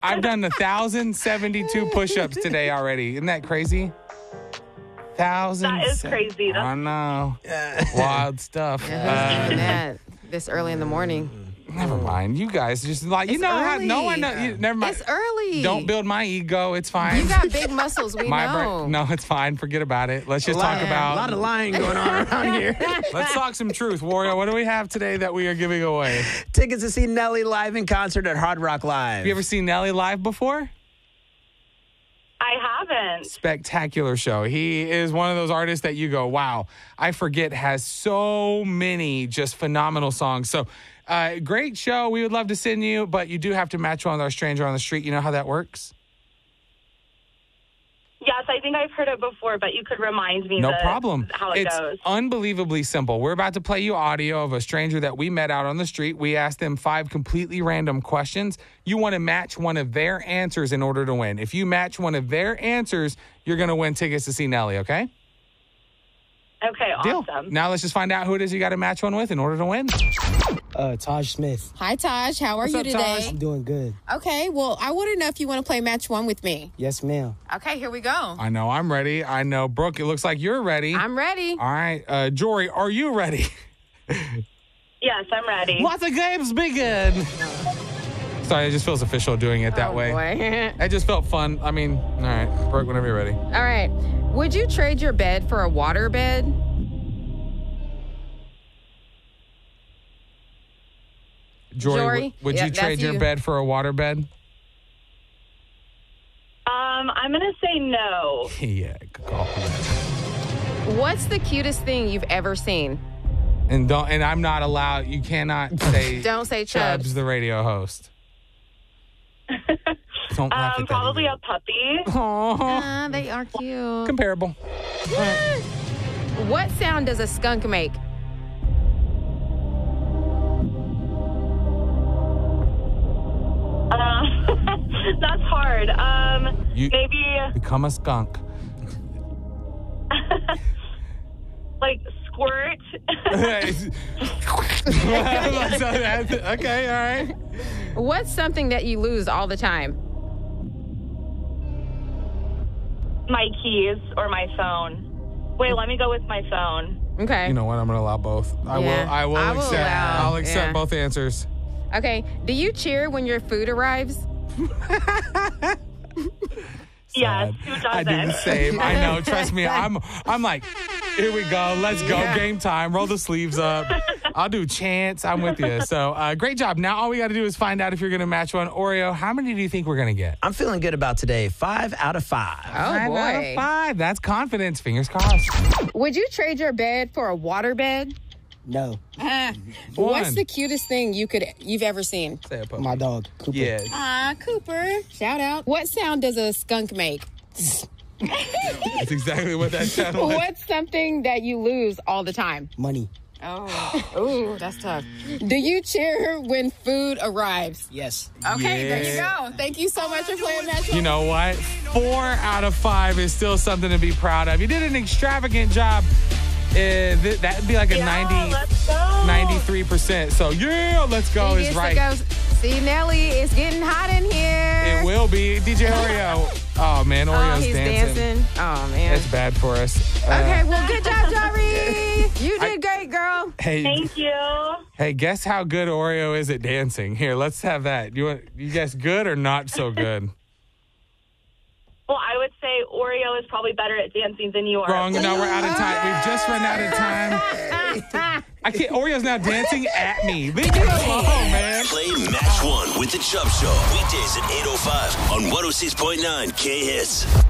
I've done 1,072 push-ups today already. Isn't that crazy? That is crazy. I know. Wild stuff. This early in the morning. Never mind. You guys just like, you It's know how, early. no one knows. Never mind. It's early. Don't build my ego. It's fine. You got big muscles. We know. No, it's fine. Forget about it. Let's just talk A about. lot of lying going on around here. Let's talk some truth. Wario, what do we have today that we are giving away? Tickets to see Nelly live in concert at Hard Rock Live. Have you ever seen Nelly live before? I haven't. Spectacular show. He is one of those artists that you go, wow, I forget has so many just phenomenal songs. So great show. We would love to send you, but you do have to match one with our stranger on the street. You know how that works? Yes, I think I've heard it before, but you could remind me No problem. How it It's goes. unbelievably simple. We're about to play you audio of a stranger that we met out on the street. We asked them 5 completely random questions. You want to match one of their answers in order to win. If you match one of their answers, you're going to win tickets to see Nelly, okay? Okay, Deal. awesome. Now let's just find out who it is you got to match one with in order to win. Taj Smith. Hi, Taj. How are What's you up, today? Taj? I'm doing good. Okay, well, I want to know if you want to play match one with me. Yes, ma'am. Okay, here we go. I know I'm ready. I know, Brooke, it looks like you're ready. I'm ready. All right. Jory, are you ready? Yes, I'm ready. Let the games begin. Sorry, it just feels official doing it that way. Boy. It just felt fun. I mean, all right. Brooke, whenever you're ready. All right. Would you trade your bed for a water bed? Jory, would Yeah, you trade that's your you. bed for a water bed? I'm going to say no. Yeah, good call. What's the cutest thing you've ever seen? And I'm not allowed. You cannot say. Don't say Chubbs. Chubbs, the radio host. Don't laugh at that Probably either. a puppy. Aw, They are cute. comparable. What sound does a skunk make? That's hard. You- Maybe Become a skunk. like squirt. Okay, all right. What's something that you lose all the time? My keys or my phone. Wait, let me go with my phone. Okay. You know what? I'm going to allow both. I Yeah. will I will accept. allow- I'll accept yeah. both answers. Okay. Do you cheer when your food arrives? Yes, who doesn't? I do the same. I know. Trust me. I'm like, here we go. Let's go. Yeah. Game time. Roll the sleeves up. I'll do chants. I'm with you. So great job. Now all we got to do is find out if you're going to match one. Oreo, how many do you think we're going to get? I'm feeling good about today. 5 out of 5. Oh, 5 boy. out of 5. That's confidence. Fingers crossed. Would you trade your bed for a water bed? No. What's the cutest thing you've ever seen? Say it, Puppy. My dog, Cooper. Yeah. Cooper. Shout out. What sound does a skunk make? That's exactly what that sounded like. What's something that you lose all the time? Money. Oh, ooh, that's tough. Do you cheer when food arrives? Yes. Okay, there you Yeah. go. Thank you so much for playing that. You know what? 4 out of 5 is still something to be proud of. You did an extravagant job. That'd be like a 90, Let's go. 93%. So, yeah, let's go He is gets right. to go. See, Nelly, it's getting hot in here. It will be. DJ Oreo. Oh, man, Oreo's Oh, he's dancing. Oh, man. It's bad for us. Okay, well, good job, Jory. You did great, girl. Hey, Thank you. hey, guess how good Oreo is at dancing. Here, let's have that. You guess good or not so good? Well, I would say Oreo is probably better at dancing than you are. Wrong. No, we're out of time. We've just run out of time. I can't. Oreo's now dancing at me. Leave me alone, man. Play Match 1 with the Chubb Show. Weekdays at 8:05 on 106.9 K-Hits.